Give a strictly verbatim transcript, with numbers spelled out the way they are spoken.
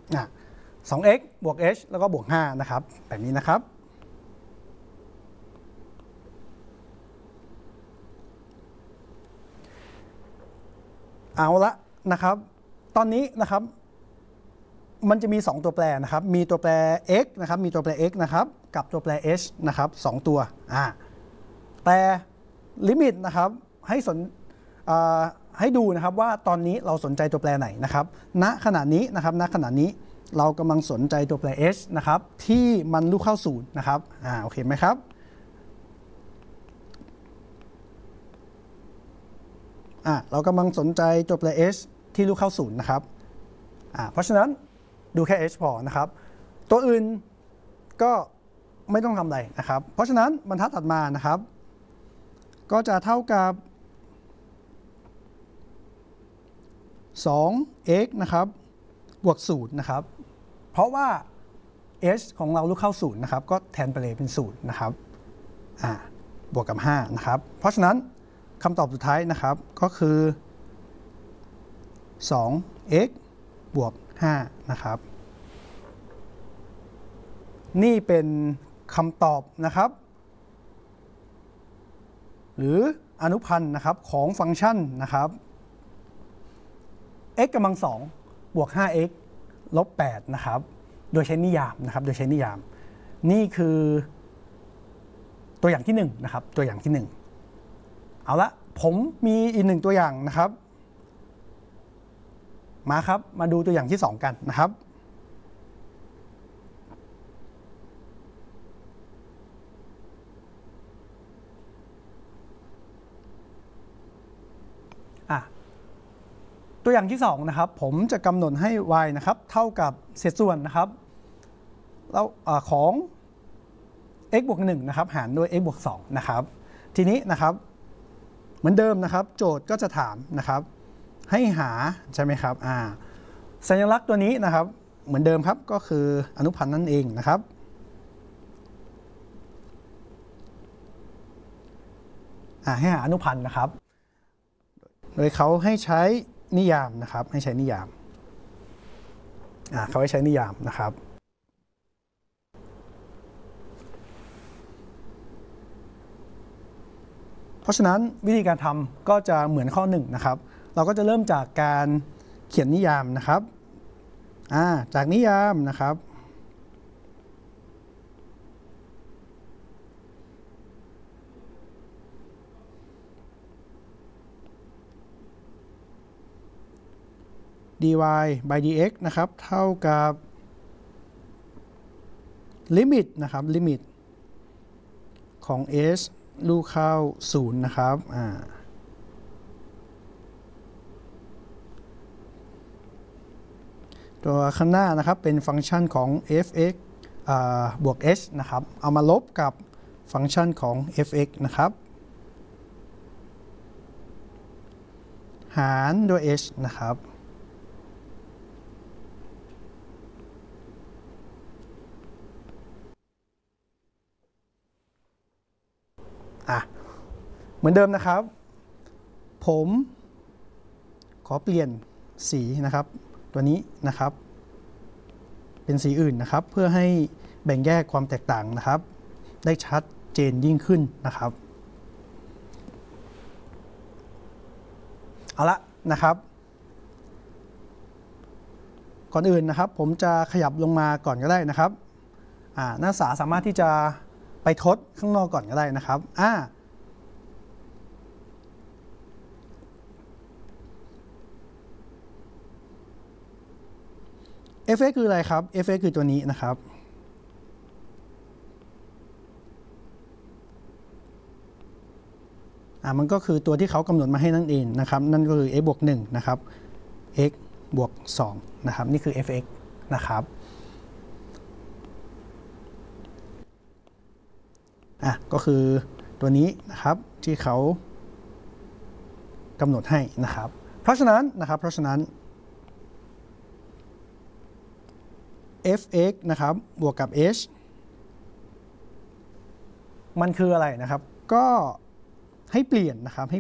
อ่ะ สอง x บวก h แล้วก็บวกห้านะครับแบบนี้นะครับเอาละนะครับตอนนี้นะครับมันจะมีสองตัวแปรนะครับมีตัวแปร x นะครับมีตัวแปร x นะครับกับตัวแปร h นะครับสองตัวอ่าแต่ลิมิตนะครับให้สนให้ดูนะครับว่าตอนนี้เราสนใจตัวแปรไหนนะครับณขณะนี้นะครับณขณะนี้เรากำลังสนใจตัวแปร h นะครับที่มันลูกเข้าศูนย์นะครับอ่าโอเคไหมครับอ่าเรากำลังสนใจตัวแปร h ที่ลูกเข้าศูนย์นะครับอ่าเพราะฉะนั้นดูแค่ h พอนะครับตัวอื่นก็ไม่ต้องทำอะไรนะครับเพราะฉะนั้นบรรทัดถัดมานะครับก็จะเท่ากับ สอง x นะครับบวกศูนย์นะครับเพราะว่า h ของเราลูกเข้าศูนย์นะครับก็แทนไปเลยเป็นศูนย์นะครับอ่าบวกกับห้านะครับเพราะฉะนั้นคำตอบสุดท้ายนะครับก็คือ สอง x บวกห้านะครับนี่เป็นคำตอบนะครับหรืออนุพันธ์นะครับของฟังก์ชันนะครับ x กำลังสองบวก ห้า x ลบแปดนะครับโดยใช้นิยามนะครับโดยใช้นิยามนี่คือตัวอย่างที่หนึ่งนะครับตัวอย่างที่หนึ่งเอาละผมมีอีกหนึ่งตัวอย่างนะครับมาครับมาดูตัวอย่างที่สองกันนะครับอ่ะตัวอย่างที่สองนะครับผมจะกำหนดให้ y นะครับเท่ากับเศษส่วนนะครับแล้วของ x บวกหนึ่งนะครับหารด้วย x บวกสองนะครับทีนี้นะครับเหมือนเดิมนะครับโจทย์ก็จะถามนะครับให้หาใช่ไหมครับอ่าสัญลักษณ์ตัวนี้นะครับเหมือนเดิมครับก็คืออนุพันธ์นั่นเองนะครับอ่าให้หาอนุพันธ์นะครับโดยเขาให้ใช้นิยามนะครับให้ใช้นิยามอ่าเขาให้ใช้นิยามนะครับเพราะฉะนั้นวิธีการทำก็จะเหมือนข้อหนึ่งนะครับเราก็จะเริ่มจากการเขียนนิยามนะครับอ่าจากนิยามนะครับ dy by dx นะครับเท่ากับลิมิตนะครับลิมิตของ h ลูกเข้าศูนย์นะครับอ่าตัวข้างหน้านะครับเป็นฟังก์ชันของ f(x) บวก h นะครับเอามาลบกับฟังก์ชันของ f(x) นะครับหารด้วย h นะครับอ่ะเหมือนเดิมนะครับผมขอเปลี่ยนสีนะครับตัวนี้นะครับเป็นสีอื่นนะครับเพื่อให้แบ่งแยกความแตกต่างนะครับได้ชัดเจนยิ่งขึ้นนะครับเอาละนะครับก่อนอื่นนะครับผมจะขยับลงมาก่อนก็ได้นะครับอ่านักศึกษาสามารถที่จะไปทดข้างนอกก่อนก็ได้นะครับอ่าf(x) คืออะไรครับ f(x) คือตัวนี้นะครับอ่ามันก็คือตัวที่เขากำหนดมาให้นั่นเองนะครับนั่นก็คือ x บวกหนึ่งนะครับ x บวกสองนะครับนี่คือ f(x) นะครับอ่ะก็คือตัวนี้นะครับที่เขากำหนดให้นะครับเพราะฉะนั้นนะครับเพราะฉะนั้น f(x) นะครับบวกกับ h มันคืออะไรนะครับก็ให้เปลี่ยนนะครับให้